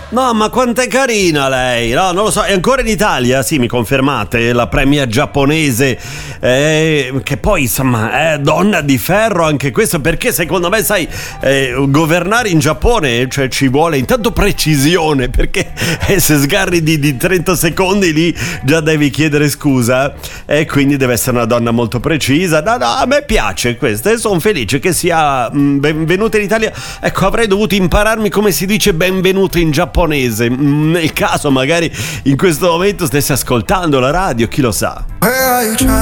No, ma quanto è carina lei. No, non lo so, è ancora in Italia? Sì, mi confermate? La premia giapponese, che poi insomma è donna di ferro anche questo, perché secondo me, sai, governare in Giappone, cioè ci vuole intanto precisione, perché se sgarri di 30 secondi lì già devi chiedere scusa, e quindi deve essere una donna molto precisa. No, a me piace questo e sono felice che sia benvenuta in Italia. Ecco, avrei dovuto impararmi come si dice benvenuto in giapponese, nel caso magari in questo momento stesse ascoltando la radio, chi lo sa.